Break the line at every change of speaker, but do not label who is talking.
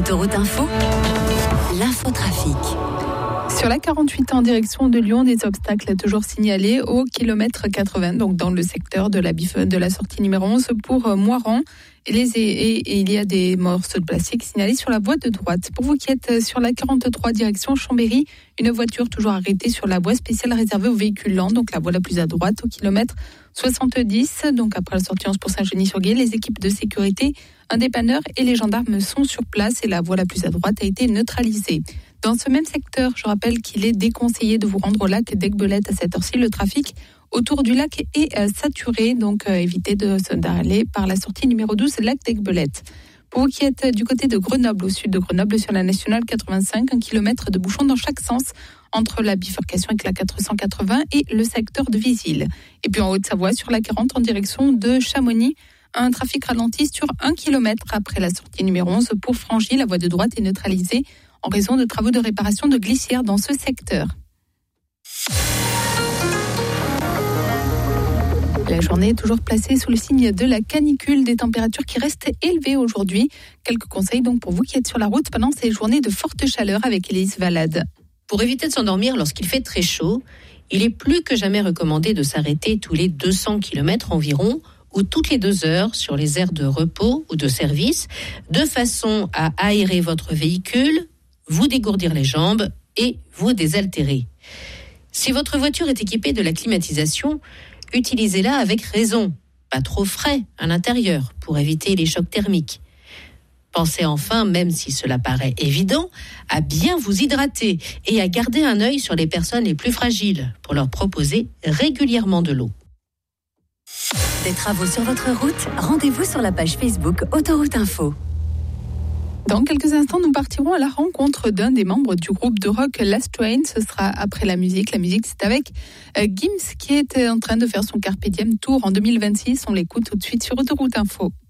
Autoroute Info, l'infotrafic.
Sur la 48 en direction de Lyon, des obstacles toujours signalés au kilomètre 80, donc dans le secteur de la sortie numéro 11 pour Moiran. Et il y a des morceaux de plastique signalés sur la voie de droite. Pour vous qui êtes sur la 43 direction Chambéry, une voiture toujours arrêtée sur la voie spéciale réservée aux véhicules lents, donc la voie la plus à droite au kilomètre 70. Donc après la sortie 11 pour Saint-Genis-sur-Guiers, les équipes de sécurité, un dépanneur et les gendarmes sont sur place et la voie la plus à droite a été neutralisée. Dans ce même secteur, je rappelle qu'il est déconseillé de vous rendre au lac d'Aiguebelette à cette heure-ci. Le trafic autour du lac est saturé, donc évitez d'aller par la sortie numéro 12, lac d'Aiguebelette. Pour vous qui êtes du côté de Grenoble, au sud de Grenoble, sur la nationale 85, 1 kilomètre de bouchons dans chaque sens entre la bifurcation avec la 480 et le secteur de Visil. Et puis en Haute-Savoie, sur la 40 en direction de Chamonix, un trafic ralenti sur 1 kilomètre après la sortie numéro 11 pour Frangy. La voie de droite est neutralisée en raison de travaux de réparation de glissières dans ce secteur. La journée est toujours placée sous le signe de la canicule, des températures qui restent élevées aujourd'hui. Quelques conseils donc pour vous qui êtes sur la route pendant ces journées de forte chaleur avec Élise Valade.
Pour éviter de s'endormir lorsqu'il fait très chaud, il est plus que jamais recommandé de s'arrêter tous les 200 km environ ou toutes les 2 heures sur les aires de repos ou de service, de façon à aérer votre véhicule, vous dégourdir les jambes et vous désaltérer. Si votre voiture est équipée de la climatisation, utilisez-la avec raison, pas trop frais à l'intérieur pour éviter les chocs thermiques. Pensez enfin, même si cela paraît évident, à bien vous hydrater et à garder un œil sur les personnes les plus fragiles pour leur proposer régulièrement de l'eau.
Des travaux sur votre route, rendez-vous sur la page Facebook Autoroute Info.
Dans quelques instants, nous partirons à la rencontre d'un des membres du groupe de rock Last Train. Ce sera après la musique. La musique, c'est avec Gims qui est en train de faire son Carpe Diem Tour en 2026. On l'écoute tout de suite sur Autoroute Info.